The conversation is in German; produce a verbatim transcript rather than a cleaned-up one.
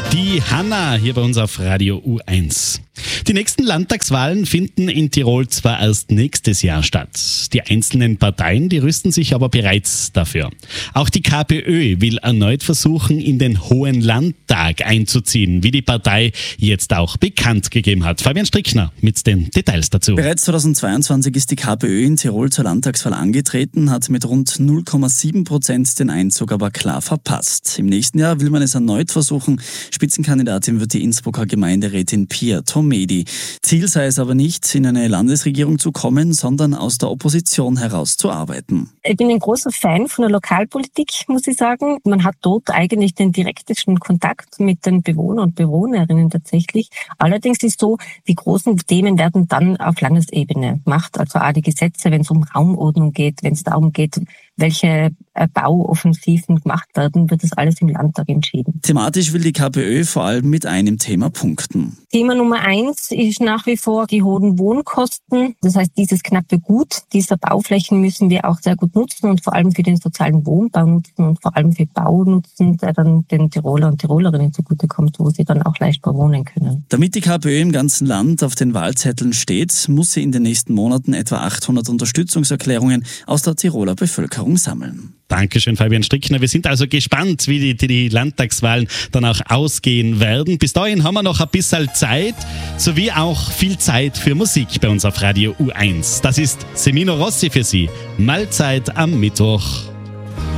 Die Hanna hier bei uns auf Radio U eins. Die nächsten Landtagswahlen finden in Tirol zwar erst nächstes Jahr statt. Die einzelnen Parteien, die rüsten sich aber bereits dafür. Auch die KPÖ will erneut versuchen, in den Hohen Landtag einzuziehen, wie die Partei jetzt auch bekannt gegeben hat. Fabian Strickner mit den Details dazu. Bereits zweitausendzweiundzwanzig ist die KPÖ in Tirol zur Landtagswahl angetreten, hat mit rund null Komma sieben Prozent den Einzug aber klar verpasst. Im nächsten Jahr will man es erneut versuchen. Spitzenkandidatin wird die Innsbrucker Gemeinderätin Pia Tomedi. Ziel sei es aber nicht, in eine Landesregierung zu kommen, sondern aus der Opposition heraus zu arbeiten. Ich bin ein großer Fan von der Lokalpolitik, muss ich sagen. Man hat dort eigentlich den direktesten Kontakt mit den Bewohnern und Bewohnerinnen tatsächlich. Allerdings ist so, die großen Themen werden dann auf Landesebene gemacht. Also auch die Gesetze, wenn es um Raumordnung geht, wenn es darum geht, welche Bauoffensiven gemacht werden, wird das alles im Landtag entschieden. Thematisch will die KPÖ vor allem mit einem Thema punkten. Thema Nummer eins ist nach wie vor die hohen Wohnkosten. Das heißt, dieses knappe Gut dieser Bauflächen müssen wir auch sehr gut nutzen und vor allem für den sozialen Wohnbau nutzen und vor allem für Bau nutzen, der dann den Tiroler und Tirolerinnen zugutekommt, wo sie dann auch leichter wohnen können. Damit die KPÖ im ganzen Land auf den Wahlzetteln steht, muss sie in den nächsten Monaten etwa achthundert Unterstützungserklärungen aus der Tiroler Bevölkerung sammeln. Dankeschön, Fabian Strickner. Wir sind also gespannt, wie die, die Landtagswahlen dann auch ausgehen werden. Bis dahin haben wir noch ein bisschen Zeit, sowie auch viel Zeit für Musik bei uns auf Radio U eins. Das ist Semino Rossi für Sie. Mahlzeit am Mittwoch.